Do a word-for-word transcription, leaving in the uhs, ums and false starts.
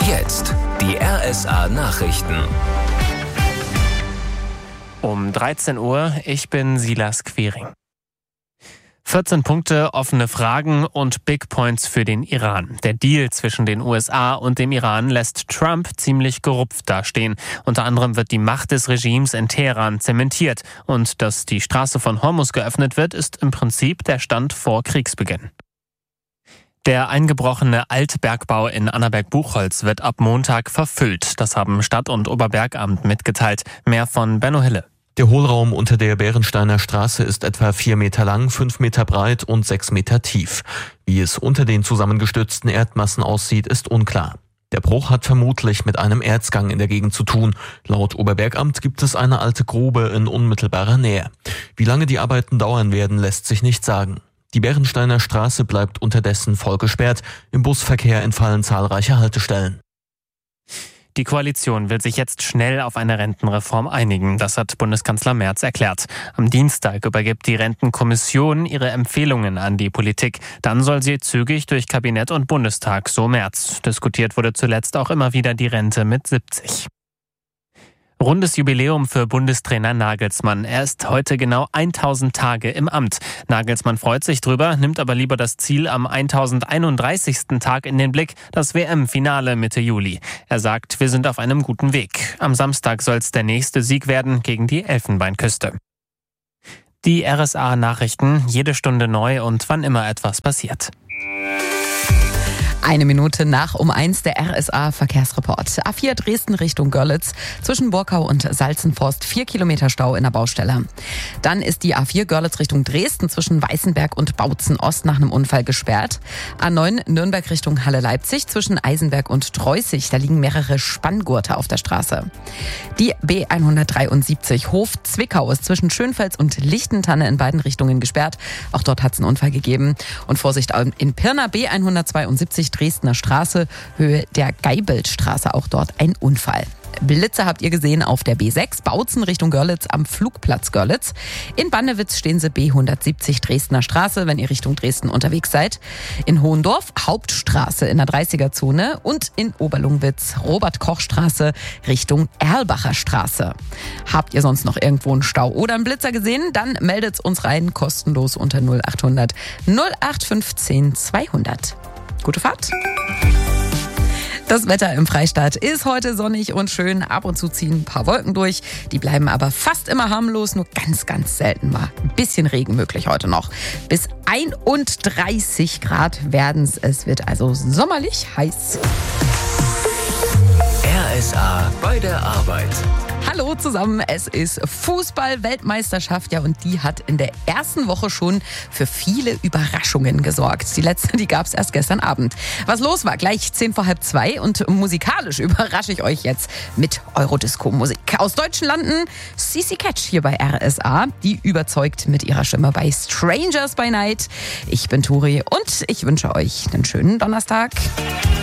Jetzt die R S A-Nachrichten. Um dreizehn Uhr, ich bin Silas Quering. vierzehn Punkte, offene Fragen und Big Points für den Iran. Der Deal zwischen den U S A und dem Iran lässt Trump ziemlich gerupft dastehen. Unter anderem wird die Macht des Regimes in Teheran zementiert. Und dass die Straße von Hormuz geöffnet wird, ist im Prinzip der Stand vor Kriegsbeginn. Der eingebrochene Altbergbau in Annaberg-Buchholz wird ab Montag verfüllt. Das haben Stadt- und Oberbergamt mitgeteilt. Mehr von Benno Hille. Der Hohlraum unter der Bärensteiner Straße ist etwa vier Meter lang, fünf Meter breit und sechs Meter tief. Wie es unter den zusammengestürzten Erdmassen aussieht, ist unklar. Der Bruch hat vermutlich mit einem Erzgang in der Gegend zu tun. Laut Oberbergamt gibt es eine alte Grube in unmittelbarer Nähe. Wie lange die Arbeiten dauern werden, lässt sich nicht sagen. Die Bärensteiner Straße bleibt unterdessen voll gesperrt. Im Busverkehr entfallen zahlreiche Haltestellen. Die Koalition will sich jetzt schnell auf eine Rentenreform einigen. Das hat Bundeskanzler Merz erklärt. Am Dienstag übergibt die Rentenkommission ihre Empfehlungen an die Politik. Dann soll sie zügig durch Kabinett und Bundestag, so Merz. Diskutiert wurde zuletzt auch immer wieder die Rente mit siebzig. Rundes Jubiläum für Bundestrainer Nagelsmann. Er ist heute genau tausend Tage im Amt. Nagelsmann freut sich drüber, nimmt aber lieber das Ziel am tausendeinunddreißigsten Tag in den Blick, das W M-Finale Mitte Juli. Er sagt, wir sind auf einem guten Weg. Am Samstag soll es der nächste Sieg werden gegen die Elfenbeinküste. Die R S A-Nachrichten, jede Stunde neu und wann immer etwas passiert. Eine Minute nach um eins der R S A-Verkehrsreport. A vier Dresden Richtung Görlitz. Zwischen Borkau und Salzenforst vier Kilometer Stau in der Baustelle. Dann ist die A vier Görlitz Richtung Dresden zwischen Weißenberg und Bautzen Ost nach einem Unfall gesperrt. A neun Nürnberg Richtung Halle-Leipzig zwischen Eisenberg und Treußig. Da liegen mehrere Spanngurte auf der Straße. Die B hundertdreiundsiebzig Hof-Zwickau ist zwischen Schönfels und Lichtentanne in beiden Richtungen gesperrt. Auch dort hat es einen Unfall gegeben. Und Vorsicht in Pirna B hundertzweiundsiebzig Dresdner Straße, Höhe der Geibelstraße, auch dort ein Unfall. Blitze habt ihr gesehen auf der B sechs, Bautzen Richtung Görlitz am Flugplatz Görlitz. In Bannewitz stehen sie B hundertsiebzig Dresdner Straße, wenn ihr Richtung Dresden unterwegs seid. In Hohendorf Hauptstraße in der dreißiger-Zone und in Oberlungwitz Robert-Koch-Straße Richtung Erlbacher Straße. Habt ihr sonst noch irgendwo einen Stau oder einen Blitzer gesehen? Dann meldet's uns rein, kostenlos unter null achthundert null acht fünfzehn zweihundert. Gute Fahrt! Das Wetter im Freistaat ist heute sonnig und schön. Ab und zu ziehen ein paar Wolken durch. Die bleiben aber fast immer harmlos. Nur ganz, ganz selten mal ein bisschen Regen möglich heute noch. Bis einunddreißig Grad werden es. Es wird also sommerlich heiß. R S A bei der Arbeit. Hallo zusammen, es ist Fußball-Weltmeisterschaft, ja, und die hat in der ersten Woche schon für viele Überraschungen gesorgt. Die letzte, die gab es erst gestern Abend. Was los war, gleich zehn vor halb zwei, und musikalisch überrasche ich euch jetzt mit Eurodisco-Musik. Aus deutschen Landen Cici Catch hier bei R S A, die überzeugt mit ihrer Stimme bei Strangers by Night. Ich bin Turi und ich wünsche euch einen schönen Donnerstag.